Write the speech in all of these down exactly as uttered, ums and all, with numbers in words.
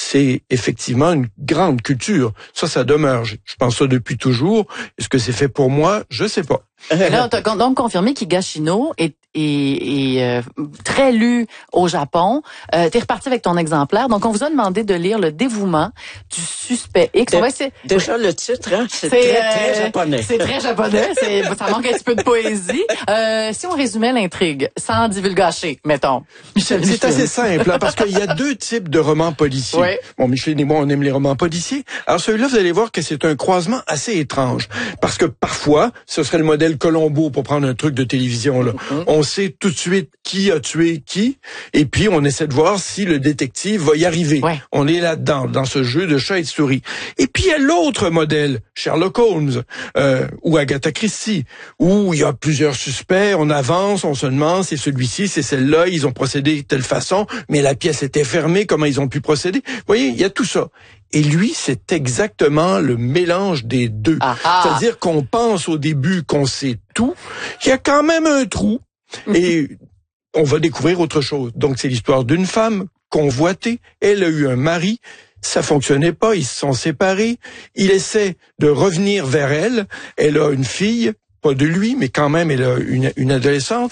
c'est effectivement une grande culture. Ça, ça demeure. Je pense ça depuis toujours. Est-ce que c'est fait pour moi? Je sais pas. Là, on t'a donc confirmé qu'Higashino est, est, est euh, très lu au Japon. Euh, t'es reparti avec ton exemplaire. Donc, on vous a demandé de lire Le dévouement du suspect X. Dé- Ouais, c'est, déjà, le titre, hein, c'est, c'est très, euh, très japonais. C'est très japonais. C'est, ça manque un petit peu de poésie. Euh, si on résumait l'intrigue, sans divulgacher, mettons. Michel, C'est assez simple, hein, parce qu'il y a deux types de romans policiers. Ouais. Bon, Micheline et moi, on aime les romans policiers. Alors, celui-là, vous allez voir que c'est un croisement assez étrange. Parce que parfois, ce serait le modèle Colombo, pour prendre un truc de télévision, là. Mm-hmm. On sait tout de suite qui a tué qui, et puis on essaie de voir si le détective va y arriver. Ouais. On est là-dedans, dans ce jeu de chat et de souris. Et puis, il y a l'autre modèle, Sherlock Holmes, euh, ou Agatha Christie, où il y a plusieurs suspects, on avance, on se demande, c'est celui-ci, c'est celle-là, ils ont procédé de telle façon, mais la pièce était fermée, comment ils ont pu procéder? Vous voyez, il y a tout ça. Et lui, c'est exactement le mélange des deux. Ah-ha. C'est-à-dire qu'on pense au début qu'on sait tout, qu'il y a quand même un trou, et on va découvrir autre chose. Donc, c'est l'histoire d'une femme convoitée, elle a eu un mari, ça fonctionnait pas, ils se sont séparés, il essaie de revenir vers elle, elle a une fille, pas de lui, mais quand même, elle a une, une adolescente,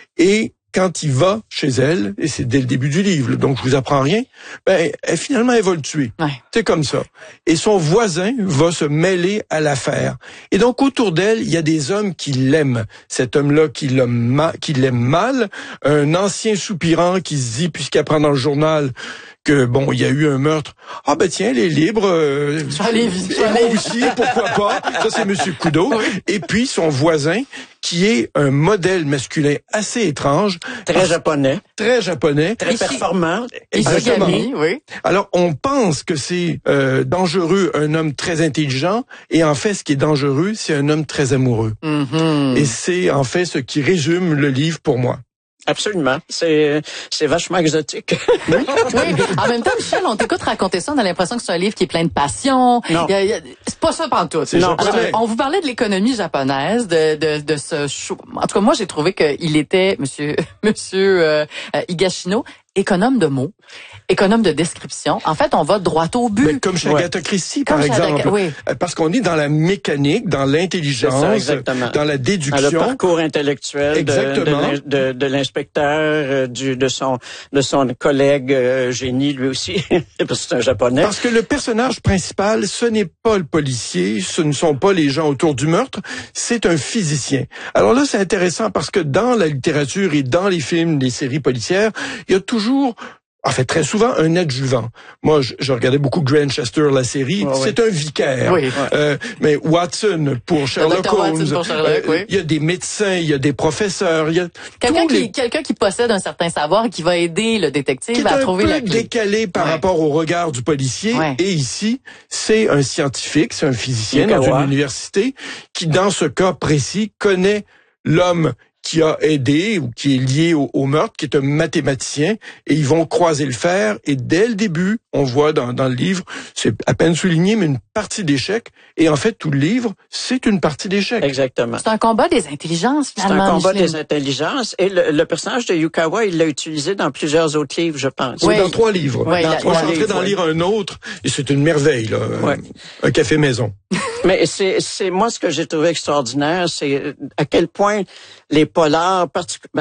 et quand il va chez elle, et c'est dès le début du livre, donc je vous apprends rien, ben elle, finalement elle va le tuer. Ouais. C'est comme ça. Et son voisin va se mêler à l'affaire. Et donc autour d'elle, il y a des hommes qui l'aiment. Cet homme-là qui l'aime ma, qui l'aime mal, un ancien soupirant qui se dit, puisqu'il apprend dans le journal que bon, il y a eu un meurtre. Ah ben tiens, elle est libre. Euh, Allez, et aussi, pourquoi pas. Ça c'est Monsieur Kudo. Oui. Et puis son voisin, qui est un modèle masculin assez étrange. Très parce, japonais. Très japonais. Très Ici, performant. Exactement. Ishigami, oui. Alors, on pense que c'est euh, dangereux, un homme très intelligent, et en fait, ce qui est dangereux, c'est un homme très amoureux. Mm-hmm. Et c'est en fait ce qui résume le livre pour moi. Absolument. C'est, c'est vachement exotique. Oui. Oui. En même temps, Michel, on t'écoute raconter ça, on a l'impression que c'est un livre qui est plein de passion. Non. Il y a, il y a, c'est pas ça pantoute. C'est non. Alors, japonais. on vous parlait de l'économie japonaise, de, de, de ce show. En tout cas, moi, j'ai trouvé qu'il était, monsieur, monsieur euh, Higashino, économe de mots, économe de description. En fait, on va droit au but. Mais comme chez ouais. Agatha Christie, Comme par chez exemple. Agatha, oui. Parce qu'on est dans la mécanique, dans l'intelligence, ça, dans la déduction. Dans le parcours intellectuel de, exactement. de, de, de l'inspecteur, euh, du, de son, de son collègue euh, génie, lui aussi, parce que c'est un japonais. Parce que le personnage principal, ce n'est pas le policier, ce ne sont pas les gens autour du meurtre, c'est un physicien. Alors là, c'est intéressant parce que dans la littérature et dans les films, les séries policières, il y a toujours... En fait, très souvent, un adjuvant. Moi, je, je regardais beaucoup Grantchester, la série. Oh, c'est oui. un vicaire. Oui. Euh, mais Watson pour Sherlock Holmes. Watson pour Sherlock, oui. Il y a des médecins, il y a des professeurs. Il y a Quelqu'un tous qui, les... quelqu'un qui possède un certain savoir et qui va aider le détective qui est à un trouver peu la clé. décalé par ouais. rapport au regard du policier. Ouais. Et ici, c'est un scientifique, c'est un physicien dans Yukawa. une université qui, dans ce cas précis, connaît l'homme qui a aidé ou qui est lié au, au meurtre, qui est un mathématicien, et ils vont croiser le fer. Et dès le début, on voit dans, dans le livre, c'est à peine souligné, mais une partie d'échec. Et en fait, tout le livre, c'est une partie d'échec. Exactement. C'est un combat des intelligences, C'est finalement. un combat Micheline. des intelligences. Et le, le personnage de Yukawa, il l'a utilisé dans plusieurs autres livres, je pense. Oui, Oui. dans trois livres. Oui, Dans la- trois, la- je suis en train d'en oui. lire un autre, et c'est une merveille, là. Ouais. Un, un café maison. Mais c'est, c'est moi ce que j'ai trouvé extraordinaire, c'est à quel point les polars,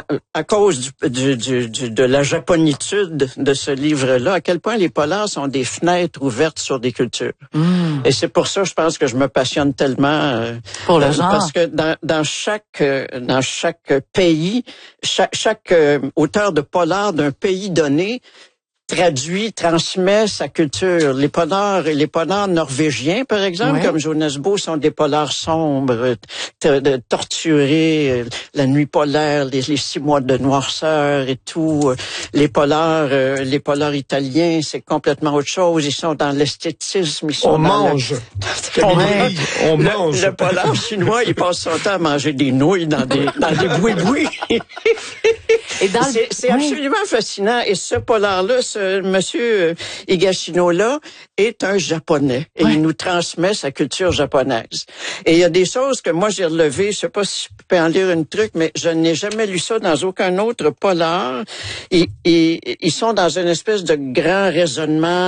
à cause du, du, du, du, de la japonitude de ce livre-là, à quel point les polars sont des fenêtres ouvertes sur des cultures. Mmh. Et c'est pour ça, je pense que je me passionne tellement euh, Pour le euh, genre. parce que dans, dans chaque euh, dans chaque pays, chaque, chaque euh, auteur de polar d'un pays donné traduit, transmet sa culture. Les polars, les polars norvégiens, par exemple, ouais. comme Jonas Bo, sont des polars sombres, t- torturés, la nuit polaire, les, les six mois de noirceur et tout. Les polars, euh, les polars italiens, c'est complètement autre chose. Ils sont dans l'esthétisme. Ils sont On dans mange. Le... on, on le, mange. Le polar chinois, il passe son temps à manger des nouilles dans des, dans des boui-boui. Et dans c'est, c'est absolument fascinant. Et ce polar-là, ce monsieur Higashino-là, est un Japonais. Et ouais. il nous transmet sa culture japonaise. Et il y a des choses que moi j'ai relevées. Je sais pas si je peux en lire une truc, mais je n'ai jamais lu ça dans aucun autre polar. Ils, ils, ils sont dans une espèce de grand raisonnement